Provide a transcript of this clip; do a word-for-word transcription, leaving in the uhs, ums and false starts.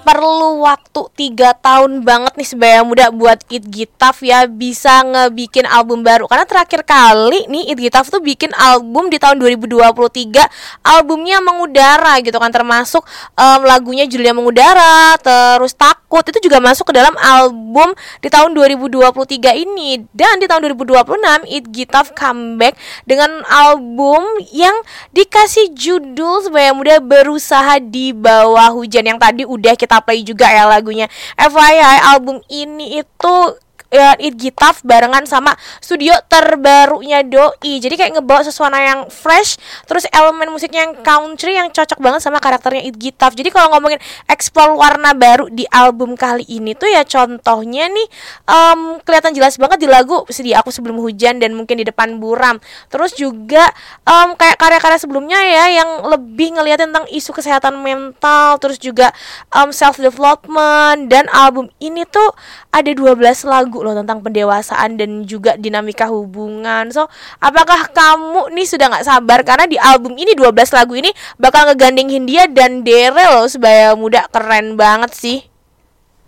perlu waktu tiga tahun banget nih sebaya muda buat It Gitaf ya bisa ngebikin album baru. Karena terakhir kali nih It Gitaf tuh bikin album di tahun dua ribu dua puluh tiga, albumnya Mengudara gitu kan, termasuk um, lagunya Judulnya Mengudara, terus Takut itu juga masuk ke dalam album di tahun dua ribu dua puluh tiga ini. Dan di tahun dua ribu dua puluh enam It Gitaf comeback dengan album yang dikasih judul sebaya muda Berusaha di Bawah Hujan, yang tadi udah kita play juga ya lagunya. F Y I album ini itu ya, It Gitaf barengan sama studio terbarunya Doi. Jadi kayak ngebawa sesuatu yang fresh, terus elemen musiknya yang country yang cocok banget sama karakternya It Gitaf. Jadi kalau ngomongin explore warna baru di album kali ini tuh ya contohnya nih um, kelihatan jelas banget di lagu Sedia Aku Sebelum Hujan dan mungkin di Depan Buram. Terus juga um, kayak karya-karya sebelumnya ya yang lebih ngeliatin tentang isu kesehatan mental, terus juga um, self development. Dan album ini tuh ada dua belas lagu loh tentang pendewasaan dan juga dinamika hubungan. So, apakah kamu nih sudah gak sabar karena di album ini dua belas lagu ini bakal ngegandeng Hindia dan Dere loh sebaya muda, keren banget sih.